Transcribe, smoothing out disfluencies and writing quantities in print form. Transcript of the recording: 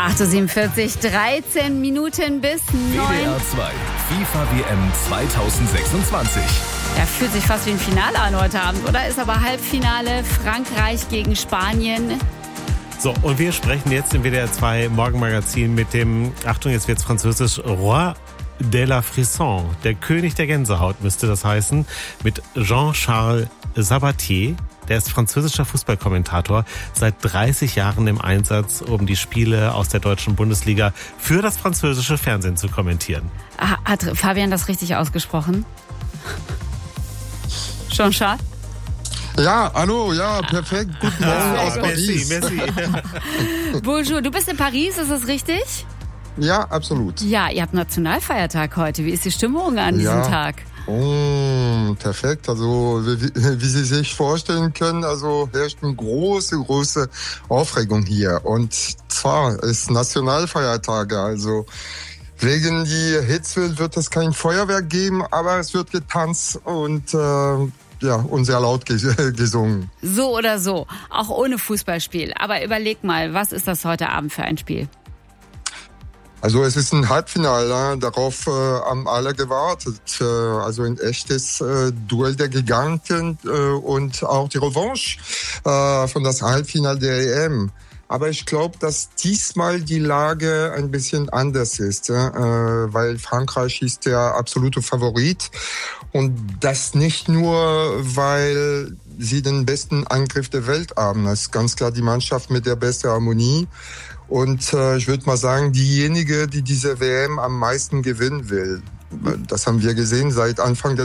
8.47 Uhr, 13 Minuten bis 9. WDR 2, FIFA WM 2026. Ja, fühlt sich fast wie ein Finale an heute Abend, oder? Ist aber Halbfinale, Frankreich gegen Spanien. So, und wir sprechen jetzt im WDR 2 Morgenmagazin mit dem, Achtung, jetzt wird's französisch, Roi de la Frisson, der König der Gänsehaut müsste das heißen, mit Jean-Charles Sabatier. Der ist französischer Fußballkommentator, seit 30 Jahren im Einsatz, um die Spiele aus der deutschen Bundesliga für das französische Fernsehen zu kommentieren. Hat Fabian das richtig ausgesprochen? Jean-Charles? Ja, hallo, ja, perfekt. Guten Morgen aus Paris. Merci. Bonjour, du bist in Paris, ist das richtig? Ja, absolut. Ja, ihr habt Nationalfeiertag heute. Wie ist die Stimmung an diesem Tag? Oh, perfekt. Also, wie Sie sich vorstellen können, also herrscht eine große Aufregung hier. Und zwar ist Nationalfeiertage, also wegen die Hitze wird es kein Feuerwerk geben, aber es wird getanzt und und sehr laut gesungen. So oder so, auch ohne Fußballspiel. Aber überleg mal, was ist das heute Abend für ein Spiel? Also es ist ein Halbfinale, darauf haben alle gewartet. Also ein echtes Duell der Giganten und auch die Revanche von das Halbfinale der EM. Aber ich glaube, dass diesmal die Lage ein bisschen anders ist, weil Frankreich ist der absolute Favorit. Und das nicht nur, weil sie den besten Angriff der Welt haben. Das ist ganz klar die Mannschaft mit der besten Harmonie. Und ich würde mal sagen, diejenige, die diese WM am meisten gewinnen will. Das haben wir gesehen seit Anfang der